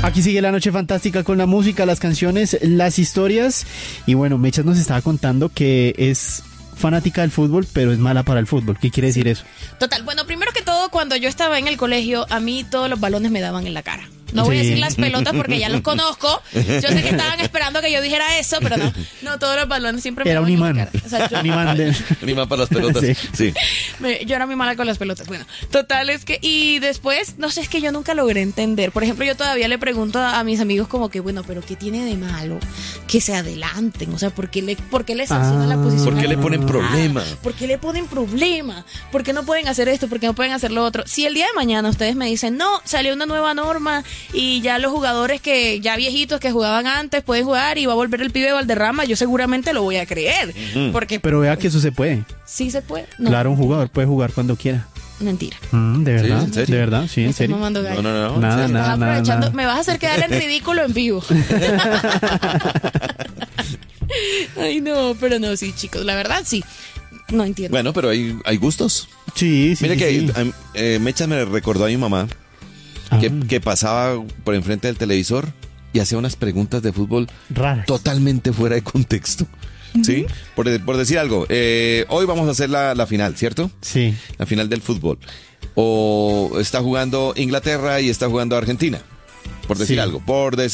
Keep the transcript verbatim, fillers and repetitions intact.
Aquí sigue la noche fantástica con la música, las canciones, las historias. Y bueno, Mechas nos estaba contando que es fanática del fútbol, pero es mala para el fútbol. ¿Qué quiere decir eso? Total, bueno, primero que todo, cuando yo estaba en el colegio, a mí todos los balones me daban en la cara. No voy Sí. a decir las pelotas porque ya los conozco. Yo sé que estaban esperando que yo dijera eso, pero no. No, todos los balones siempre me Era daban un en la imán. cara. O sea, yo, Un imán de... Un imán para las pelotas. Sí. Sí. me- yo era muy mala con las pelotas. Bueno, total es que... Y después, no sé, es que yo nunca logré entender. Por ejemplo, yo todavía le pregunto a, a mis amigos como que, bueno, pero ¿qué tiene de malo que se adelanten? O sea, ¿por qué le, por qué le sancionan Ah. la posición? ¿Por qué le ponen problema? ¿Por qué le ponen problema? ¿Por qué no pueden hacer esto? ¿Por qué no pueden hacer lo otro? Si el día de mañana ustedes me dicen, no, salió una nueva norma y ya los jugadores que ya viejitos que jugaban antes pueden jugar y va a volver el pibe de Valderrama, yo seguramente lo voy a creer. Porque Pero vea que eso se puede. sí se puede. No, Claro, un jugador puede jugar cuando quiera. mentira. Mm, ¿De verdad? ¿en serio? ¿De verdad? Sí, Me en estás serio. mamando gallo. No, no, no. Nada, Estás nada, nada, aprovechando- nada. Me vas a hacer quedar en ridículo en vivo. Ay, no, pero no, sí, chicos, la verdad sí. No entiendo. Bueno, pero hay, hay gustos. Sí, sí, Mire sí, que sí. eh, eh, Mecha me recordó a mi mamá que, Ah. que pasaba por enfrente del televisor y hacía unas preguntas de fútbol Raras. totalmente fuera de contexto. ¿Sí? Por, de- por decir algo, eh, hoy vamos a hacer la, la final, ¿cierto? Sí. La final del fútbol. O está jugando Inglaterra y está jugando Argentina. Por decir Sí. algo. Por decir